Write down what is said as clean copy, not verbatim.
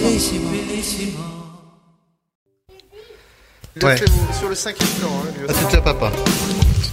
Il est sur le 5e plan. Hein, c'est déjà papa.